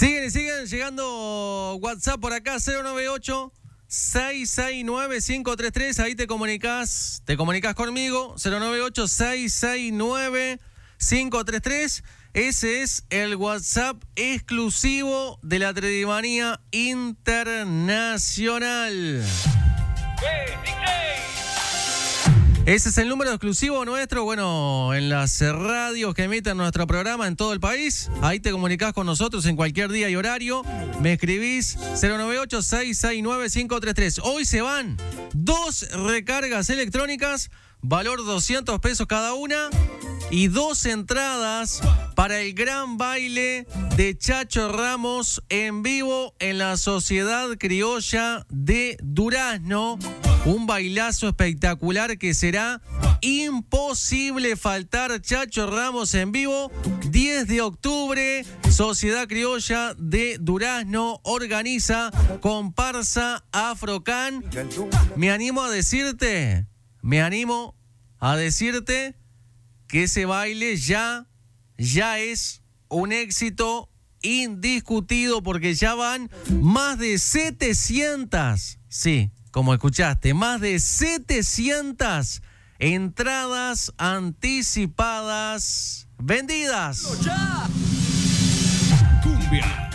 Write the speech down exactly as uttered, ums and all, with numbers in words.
Siguen y siguen llegando WhatsApp por acá, cero nueve ocho, seis seis nueve, cinco tres tres. Ahí te comunicás, te comunicás conmigo, cero nueve ocho, seis seis nueve, cinco tres tres. Ese es el WhatsApp exclusivo de la Tredimanía Internacional. Ese es el número exclusivo nuestro, bueno, en las radios que emiten nuestro programa en todo el país. Ahí te comunicás con nosotros en cualquier día y horario. Me escribís cero nueve ocho, seis seis nueve, cinco tres tres. Hoy se van dos recargas electrónicas, valor doscientos pesos cada una, y dos entradas para el gran baile de Chacho Ramos en vivo en la Sociedad Criolla de Durazno. Un bailazo espectacular que será imposible faltar. Chacho Ramos en vivo, diez de octubre, Sociedad Criolla de Durazno organiza comparsa Afrocan. Me animo a decirte, me animo a decirte que ese baile ya, ya es un éxito indiscutido porque ya van más de setecientas, sí, como escuchaste, más de setecientas entradas anticipadas vendidas. Cumbia.